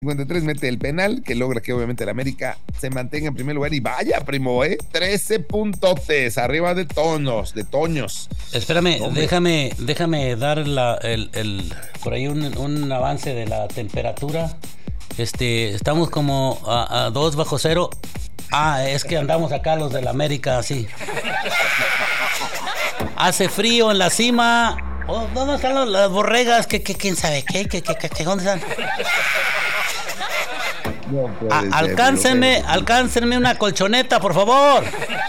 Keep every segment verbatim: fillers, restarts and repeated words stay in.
cincuenta y tres mete el penal, que logra que obviamente el América se mantenga en primer lugar. Y vaya, primo, ¿eh? trece puntotes arriba de Toños, de Toños. Espérame, Hombre. déjame déjame dar la, el, el, por ahí un, un avance de la temperatura. Este, estamos como a, a dos bajo cero. Ah, es que andamos acá los del América así. Hace frío en la cima. Oh, ¿dónde están los, las borregas? ¿Qué, qué, ¿Quién sabe qué? ¿Qué, qué, qué, ¿Dónde están? No a, ser, alcáncenme, pero... alcáncenme una colchoneta, por favor.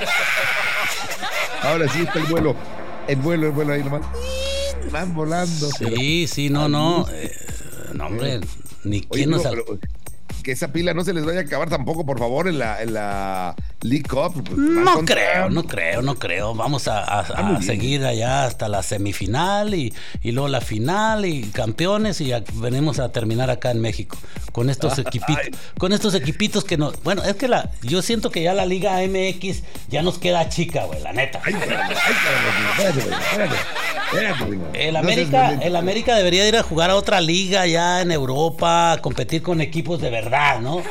Ahora sí está el vuelo. El vuelo, el vuelo ahí nomás. Van volando. Sí, pero... sí, no, no. Eh, no, hombre, ni Oye, quién no, nos... Pero... que esa pila no se les vaya a acabar tampoco, por favor, en la, en la League Cup. Pues, no contra... creo, no creo, no creo. Vamos a, a, a seguir allá hasta la semifinal y, y luego la final y campeones y ya venimos a terminar acá en México con estos equipitos, con estos equipitos que no, bueno, es que la, yo siento que ya la Liga M X ya nos queda chica, güey, la neta. Ay, espérate, espérate, espérate, espérate. El América, el América debería ir a jugar a otra liga ya en Europa, a competir con equipos de verdad, ¿no?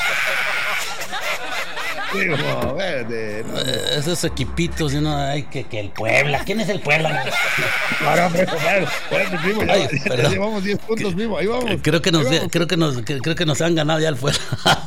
Digo, no, verde, no, no. Esos equipitos, ¿no? Ay, que, que el Puebla. ¿Quién es el Puebla? Ahora, primo, ya, Ay, ya, ya llevamos diez puntos, primo. Ahí vamos. Creo que nos, vamos. Creo que nos, creo que nos han ganado ya el Puebla.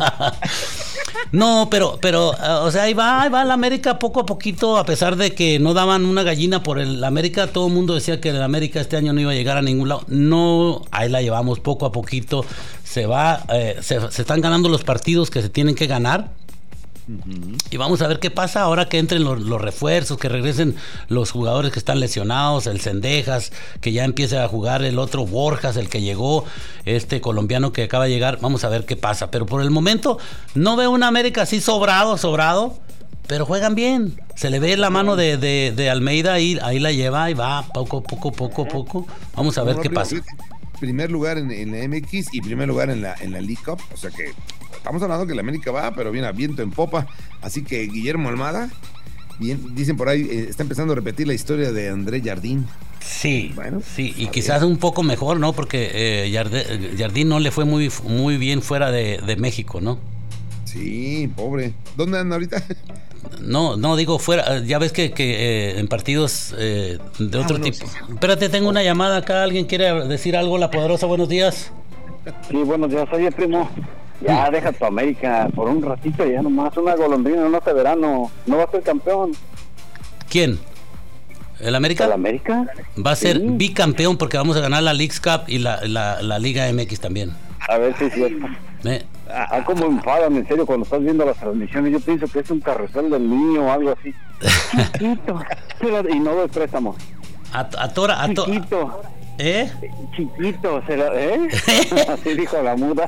No, pero, pero, o sea, ahí va, ahí va el América poco a poquito, a pesar de que no daban una gallina por el América. Todo el mundo decía que el América este año no iba a llegar a ningún lado. No, ahí la llevamos poco a poquito. Se va, eh, se, se están ganando los partidos que se tienen que ganar. Uh-huh. Y vamos a ver qué pasa ahora que entren los, los refuerzos, que regresen los jugadores que están lesionados, el Cendejas, que ya empiece a jugar el otro Borjas, el que llegó, este colombiano que acaba de llegar. Vamos a ver qué pasa, pero por el momento no veo una América así sobrado, sobrado, pero juegan bien. Se le ve la mano de, de, de Almeida, ahí, ahí la lleva y va poco, poco, poco, poco. Vamos a ver no, qué pasa. Primer lugar en, en la M X y primer lugar en la, en la League Cup, o sea que estamos hablando que la América va, pero viene a viento en popa, así que Guillermo Almada, bien, dicen por ahí, eh, está empezando a repetir la historia de André Jardín. Sí, bueno, sí, y quizás ver. un poco mejor, ¿no? Porque eh, Jardín, Jardín no le fue muy, muy bien fuera de, de México, ¿no? Sí, pobre. ¿Dónde andan ahorita? No, no, digo fuera, ya ves que, que eh, en partidos eh, de otro ah, bueno, tipo. Sí. Espérate, tengo una llamada acá, ¿alguien quiere decir algo? La Poderosa, buenos días. Sí, buenos días, oye, primo. Ya, deja tu América por un ratito, ya nomás una golondrina en este verano. ¿No va a ser campeón? ¿Quién? ¿El América? ¿El América? Va a ser sí. bicampeón porque vamos a ganar la Leagues Cup y la, la, la Liga M X también. A ver si es cierto. ¿Eh? Ah, como enfadan, en serio, cuando estás viendo las transmisiones. Yo pienso que es un carrusel del niño o algo así. Chiquito. Y no de préstamo. Atora, atora. Chiquito. ¿Eh? Chiquito, se la, ¿eh? Así dijo la muda.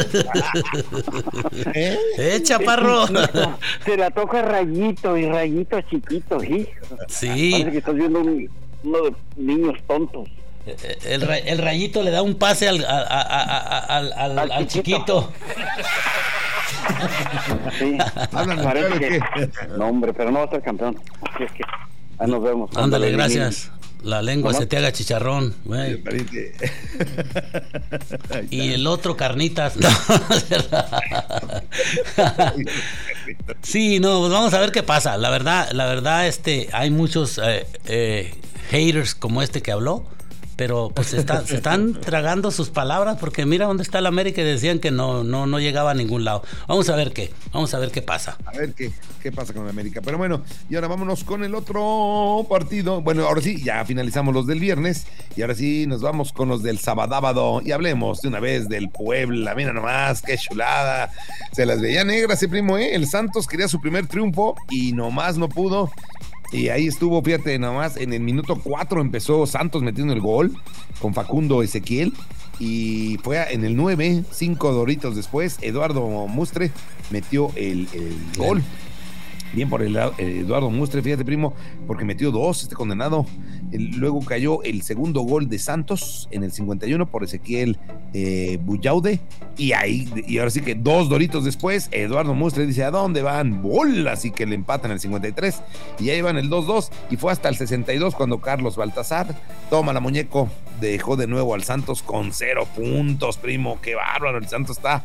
¿Eh? ¿Eh, chaparro? Chiquito, se la toca rayito y rayito chiquito, hijo. Sí. Parece que estás viendo un, uno de niños tontos. El, el rayito le da un pase al, a, a, a, al, al, al, al chiquito. Sí, parece que... No, hombre, pero no va a ser campeón. Así es que ahí nos vemos. Ándale, gracias. La lengua ¿Cómo? Se te haga chicharrón, güey. Y el otro carnitas. No. Sí, no, pues vamos a ver qué pasa. La verdad, la verdad, este, hay muchos eh, eh, haters como este que habló, pero pues se, está, se están tragando sus palabras porque mira dónde está el América y decían que no, no, no llegaba a ningún lado. Vamos a ver qué, vamos a ver qué pasa. A ver qué, qué pasa con el América. Pero bueno, y ahora vámonos con el otro partido. Bueno, ahora sí, ya finalizamos los del viernes y ahora sí nos vamos con los del sabadábado y hablemos de una vez del Puebla. Mira nomás, qué chulada. Se las veía negras ese primo, ¿eh? El Santos quería su primer triunfo y nomás no pudo. Y ahí estuvo, fíjate, nomás en el minuto cuatro empezó Santos metiendo el gol con Facundo Ezequiel y fue en el nueve, cinco doritos después, Eduardo Mustre metió el, el gol. Bien por el Eduardo Mustre, fíjate primo, porque metió dos, este condenado. El, luego cayó el segundo gol de Santos en el cincuenta y uno por Ezequiel eh, Bullaude, y ahí, y ahora sí que dos doritos después, Eduardo Mustre dice, ¿a dónde van? ¡Bola! Así que le empatan el cincuenta y tres, y ahí van el dos dos, y fue hasta el sesenta y dos cuando Carlos Baltazar, toma la muñeco, dejó de nuevo al Santos con cero puntos, primo, qué bárbaro, el Santos está